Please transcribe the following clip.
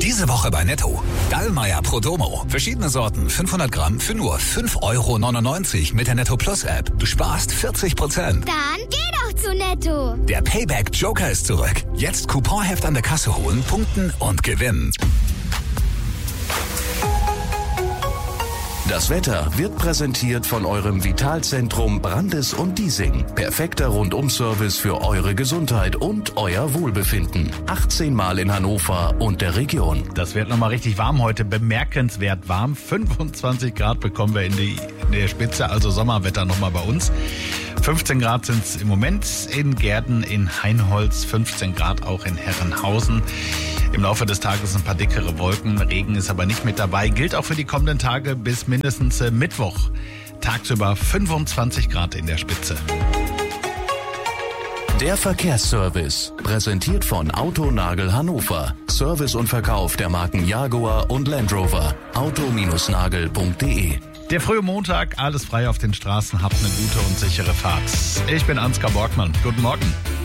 Diese Woche bei Netto. Dallmayr Pro Domo. Verschiedene Sorten, 500 Gramm für nur 5,99 € mit der Netto Plus App. Du sparst 40%. Dann geh doch zu Netto. Der Payback Joker ist zurück. Jetzt Couponheft an der Kasse holen, punkten und gewinnen. Das Wetter wird präsentiert von eurem Vitalzentrum Brandes und Diesing. Perfekter Rundum-Service für eure Gesundheit und euer Wohlbefinden. 18 Mal in Hannover und der Region. Das wird nochmal richtig warm heute, bemerkenswert warm. 25 Grad bekommen wir in der Spitze, also Sommerwetter nochmal bei uns. 15 Grad sind es im Moment in Gärden, in Hainholz, 15 Grad auch in Herrenhausen. Im Laufe des Tages ein paar dickere Wolken, Regen ist aber nicht mit dabei. Gilt auch für die kommenden Tage bis mindestens Mittwoch. Tagsüber 25 Grad in der Spitze. Der Verkehrsservice, präsentiert von Autonagel Hannover. Service und Verkauf der Marken Jaguar und Land Rover. auto-nagel.de. Der frühe Montag, alles frei auf den Straßen, habt eine gute und sichere Fahrt. Ich bin Ansgar Borgmann. Guten Morgen.